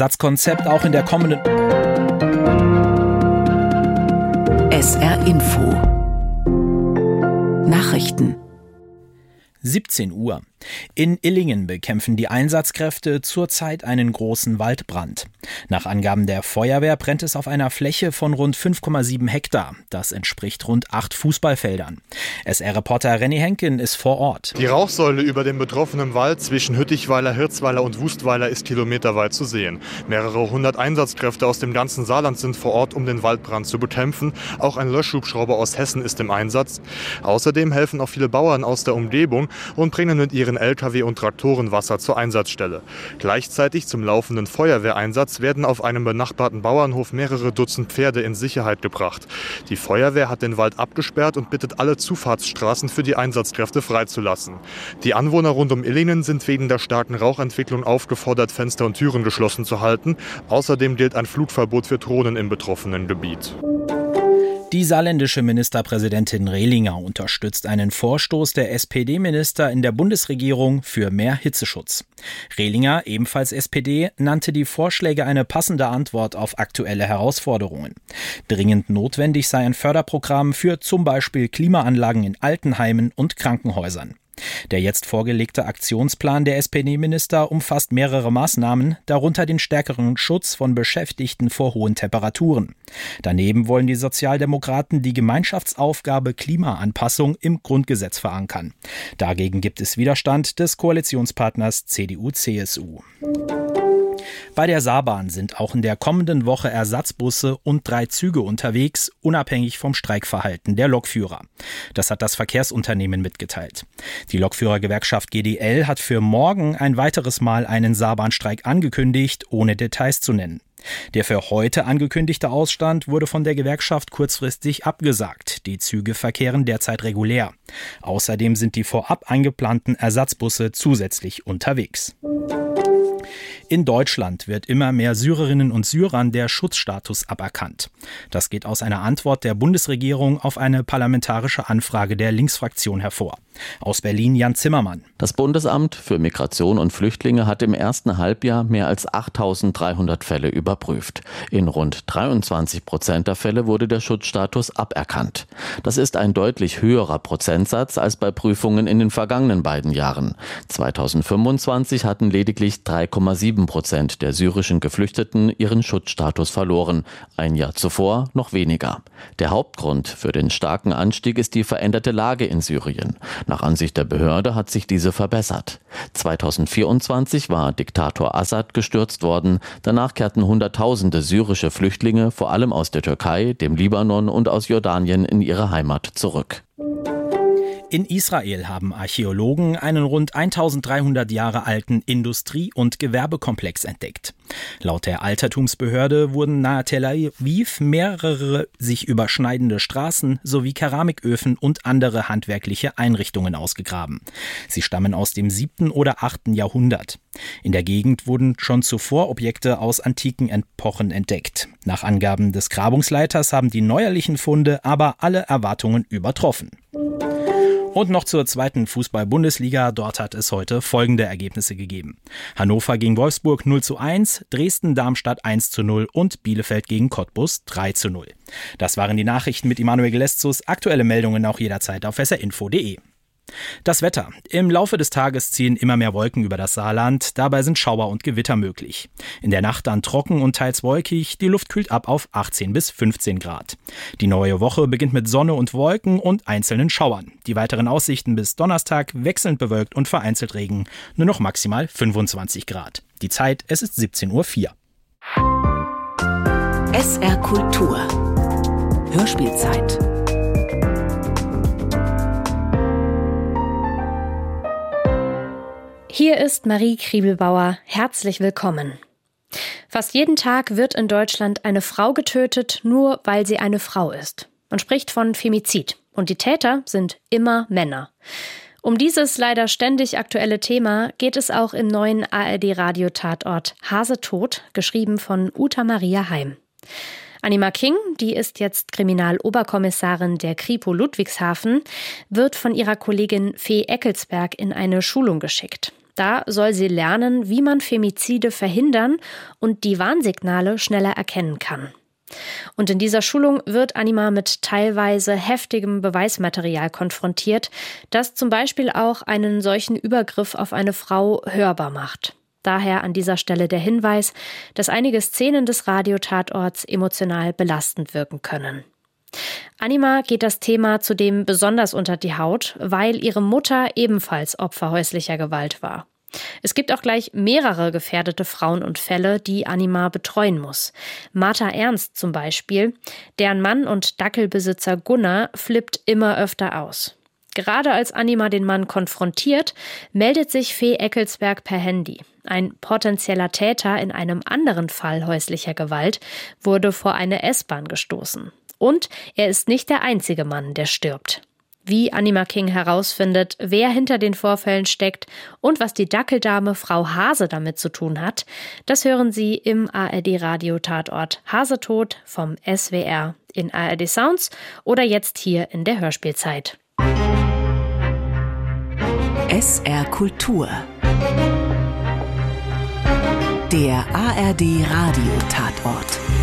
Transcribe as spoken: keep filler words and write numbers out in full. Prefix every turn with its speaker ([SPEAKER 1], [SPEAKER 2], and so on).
[SPEAKER 1] Ersatzkonzept auch in der kommenden...
[SPEAKER 2] S R Info Nachrichten
[SPEAKER 1] siebzehn Uhr. In Illingen bekämpfen die Einsatzkräfte zurzeit einen großen Waldbrand. Nach Angaben der Feuerwehr brennt es auf einer Fläche von rund fünf Komma sieben Hektar. Das entspricht rund acht Fußballfeldern. S R-Reporter Renny Henken ist vor Ort.
[SPEAKER 3] Die Rauchsäule über dem betroffenen Wald zwischen Hüttichweiler, Hirzweiler und Wustweiler ist kilometerweit zu sehen. Mehrere hundert Einsatzkräfte aus dem ganzen Saarland sind vor Ort, um den Waldbrand zu bekämpfen. Auch ein Löschhubschrauber aus Hessen ist im Einsatz. Außerdem helfen auch viele Bauern aus der Umgebung und bringen mit ihren L K W und Traktoren Wasser zur Einsatzstelle. Gleichzeitig zum laufenden Feuerwehreinsatz werden auf einem benachbarten Bauernhof mehrere Dutzend Pferde in Sicherheit gebracht. Die Feuerwehr hat den Wald abgesperrt und bittet alle Zufahrtsstraßen für die Einsatzkräfte freizulassen. Die Anwohner rund um Illingen sind wegen der starken Rauchentwicklung aufgefordert, Fenster und Türen geschlossen zu halten. Außerdem gilt ein Flugverbot für Drohnen im betroffenen Gebiet.
[SPEAKER 1] Die saarländische Ministerpräsidentin Rehlinger unterstützt einen Vorstoß der S P D-Minister in der Bundesregierung für mehr Hitzeschutz. Rehlinger, ebenfalls S P D, nannte die Vorschläge eine passende Antwort auf aktuelle Herausforderungen. Dringend notwendig sei ein Förderprogramm für zum Beispiel Klimaanlagen in Altenheimen und Krankenhäusern. Der jetzt vorgelegte Aktionsplan der S P D-Minister umfasst mehrere Maßnahmen, darunter den stärkeren Schutz von Beschäftigten vor hohen Temperaturen. Daneben wollen die Sozialdemokraten die Gemeinschaftsaufgabe Klimaanpassung im Grundgesetz verankern. Dagegen gibt es Widerstand des Koalitionspartners C D U C S U. Bei der Saarbahn sind auch in der kommenden Woche Ersatzbusse und drei Züge unterwegs, unabhängig vom Streikverhalten der Lokführer. Das hat das Verkehrsunternehmen mitgeteilt. Die Lokführergewerkschaft G D L hat für morgen ein weiteres Mal einen Saarbahnstreik angekündigt, ohne Details zu nennen. Der für heute angekündigte Ausstand wurde von der Gewerkschaft kurzfristig abgesagt. Die Züge verkehren derzeit regulär. Außerdem sind die vorab eingeplanten Ersatzbusse zusätzlich unterwegs. In Deutschland wird immer mehr Syrerinnen und Syrern der Schutzstatus aberkannt. Das geht aus einer Antwort der Bundesregierung auf eine parlamentarische Anfrage der Linksfraktion hervor. Aus Berlin Jan Zimmermann.
[SPEAKER 4] Das Bundesamt für Migration und Flüchtlinge hat im ersten Halbjahr mehr als achttausenddreihundert Fälle überprüft. In rund dreiundzwanzig Prozent der Fälle wurde der Schutzstatus aberkannt. Das ist ein deutlich höherer Prozentsatz als bei Prüfungen in den vergangenen beiden Jahren. zweitausendfünfundzwanzig hatten lediglich drei Komma sieben Prozent der syrischen Geflüchteten ihren Schutzstatus verloren. Ein Jahr zuvor noch weniger. Der Hauptgrund für den starken Anstieg ist die veränderte Lage in Syrien. Nach Ansicht der Behörde hat sich diese verbessert. zweitausendvierundzwanzig war Diktator Assad gestürzt worden. Danach kehrten Hunderttausende syrische Flüchtlinge, vor allem aus der Türkei, dem Libanon und aus Jordanien, in ihre Heimat zurück.
[SPEAKER 1] In Israel haben Archäologen einen rund eintausenddreihundert Jahre alten Industrie- und Gewerbekomplex entdeckt. Laut der Altertumsbehörde wurden nahe Tel Aviv mehrere sich überschneidende Straßen sowie Keramiköfen und andere handwerkliche Einrichtungen ausgegraben. Sie stammen aus dem siebten oder achten Jahrhundert. In der Gegend wurden schon zuvor Objekte aus antiken Epochen entdeckt. Nach Angaben des Grabungsleiters haben die neuerlichen Funde aber alle Erwartungen übertroffen. Und noch zur zweiten Fußball-Bundesliga. Dort hat es heute folgende Ergebnisse gegeben. Hannover gegen Wolfsburg null zu eins, Dresden-Darmstadt eins zu null und Bielefeld gegen Cottbus drei zu null. Das waren die Nachrichten mit Immanuel Geleszus. Aktuelle Meldungen auch jederzeit auf s r info punkt d e. Das Wetter. Im Laufe des Tages ziehen immer mehr Wolken über das Saarland. Dabei sind Schauer und Gewitter möglich. In der Nacht dann trocken und teils wolkig. Die Luft kühlt ab auf achtzehn bis fünfzehn Grad. Die neue Woche beginnt mit Sonne und Wolken und einzelnen Schauern. Die weiteren Aussichten bis Donnerstag wechselnd bewölkt und vereinzelt Regen. Nur noch maximal fünfundzwanzig Grad. Die Zeit, es ist siebzehn Uhr vier.
[SPEAKER 2] S R Kultur Hörspielzeit.
[SPEAKER 5] Hier ist Marie Kriebelbauer. Herzlich willkommen. Fast jeden Tag wird in Deutschland eine Frau getötet, nur weil sie eine Frau ist. Man spricht von Femizid. Und die Täter sind immer Männer. Um dieses leider ständig aktuelle Thema geht es auch im neuen A R D-Radio-Tatort Hase tot, geschrieben von Uta Maria Heim. Anima King, die ist jetzt Kriminaloberkommissarin der Kripo Ludwigshafen, wird von ihrer Kollegin Fee Eckelsberg in eine Schulung geschickt. Da soll sie lernen, wie man Femizide verhindern und die Warnsignale schneller erkennen kann. Und in dieser Schulung wird Anima mit teilweise heftigem Beweismaterial konfrontiert, das zum Beispiel auch einen solchen Übergriff auf eine Frau hörbar macht. Daher an dieser Stelle der Hinweis, dass einige Szenen des Radiotatorts emotional belastend wirken können. Anima geht das Thema zudem besonders unter die Haut, weil ihre Mutter ebenfalls Opfer häuslicher Gewalt war. Es gibt auch gleich mehrere gefährdete Frauen und Fälle, die Anima betreuen muss. Martha Ernst zum Beispiel, deren Mann und Dackelbesitzer Gunnar flippt immer öfter aus. Gerade als Anima den Mann konfrontiert, meldet sich Fee Eckelsberg per Handy. Ein potenzieller Täter in einem anderen Fall häuslicher Gewalt wurde vor eine S-Bahn gestoßen. Und er ist nicht der einzige Mann, der stirbt. Wie Anima King herausfindet, wer hinter den Vorfällen steckt und was die Dackeldame Frau Hase damit zu tun hat, das hören Sie im A R D-Radio-Tatort Hasetod vom S W R in A R D Sounds oder jetzt hier in der Hörspielzeit.
[SPEAKER 2] S R Kultur. Der A R D-Radio-Tatort.